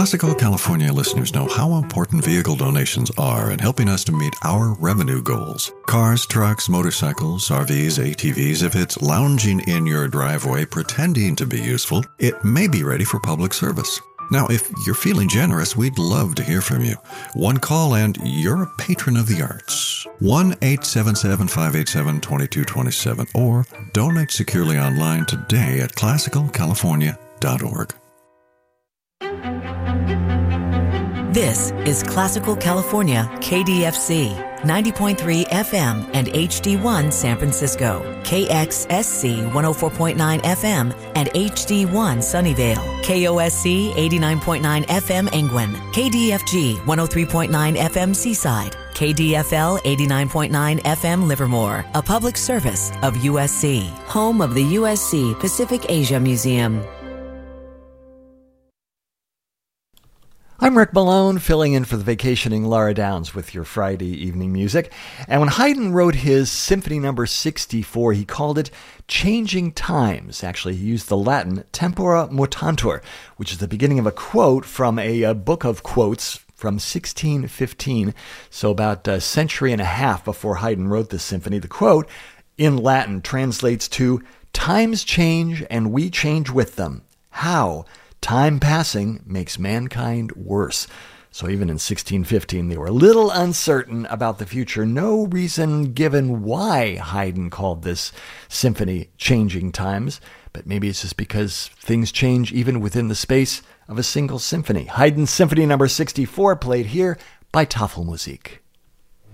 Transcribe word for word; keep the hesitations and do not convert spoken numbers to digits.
Classical California listeners know how important vehicle donations are in helping us to meet our revenue goals. Cars, trucks, motorcycles, R Vs, A T Vs, if it's lounging in your driveway pretending to be useful, it may be ready for public service. Now, if you're feeling generous, we'd love to hear from you. One call and you're a patron of the arts. one eight seven seven, five eight seven, two two two seven or donate securely online today at classical california dot org. This is Classical California, K D F C, ninety point three F M and H D one San Francisco, K X S C one oh four point nine F M and H D one Sunnyvale, K O S C eighty-nine point nine F M Engwin, K D F G one oh three point nine F M Seaside, K D F L eighty-nine point nine F M Livermore, a public service of U S C, home of the U S C Pacific Asia Museum. I'm Rick Malone, filling in for the vacationing Laura Downs with your Friday evening music. And when Haydn wrote his Symphony Number sixty-four, he called it Changing Times. Actually, he used the Latin tempora mutantur, which is the beginning of a quote from a, a book of quotes from sixteen fifteen, so about a century and a half before Haydn wrote this symphony. The quote in Latin translates to, "Times change and we change with them. How? Time passing makes mankind worse." So even in sixteen fifteen, they were a little uncertain about the future. No reason given why Haydn called this symphony Changing Times, but maybe it's just because things change even within the space of a single symphony. Haydn's Symphony Number sixty-four, played here by Tafelmusik.